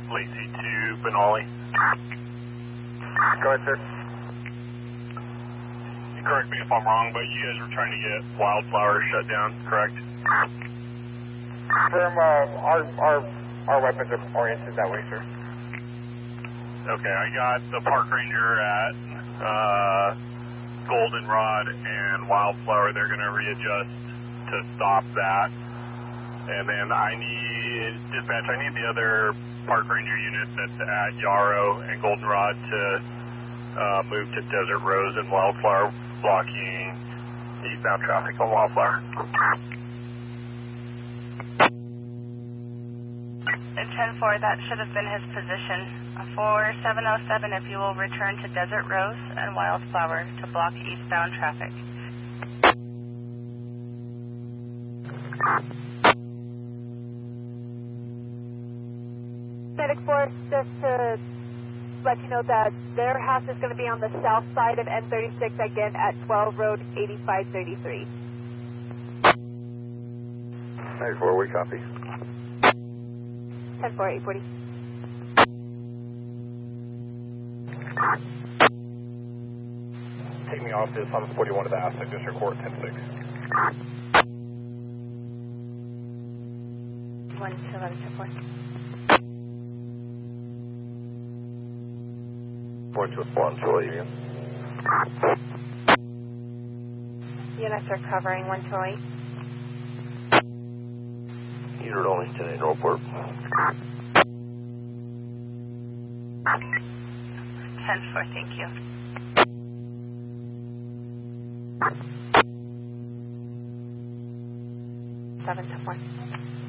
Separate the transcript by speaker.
Speaker 1: Lacey to Benally.
Speaker 2: Go ahead, sir.
Speaker 1: You correct me if I'm wrong, but you guys were trying to get Wildflower shut down, correct?
Speaker 2: Our weapons are oriented that way, sir.
Speaker 1: Okay, I got the park ranger at Goldenrod and Wildflower. They're going to readjust to stop that. And then I need the other park ranger unit that's at Yarrow and Goldenrod to move to Desert Rose and Wildflower, blocking eastbound traffic on Wildflower.
Speaker 3: 10-4, that should have been his position. 4707, if you will return to Desert Rose and Wildflower to block eastbound traffic.
Speaker 4: Medic 4, just to let you know that their house is going to be on the south side of N36 again at 12 Road 8533.
Speaker 2: 94, we copy.
Speaker 4: 10-4, 840.
Speaker 2: Take me off this on 41 to the Aztec District Court, 10-6.
Speaker 3: 1211
Speaker 2: Point to a spawn, Joy, Union.
Speaker 3: Units are covering 128.
Speaker 2: Unit only, 10-8, Northport.
Speaker 3: 10-4, thank you. Seven to 1.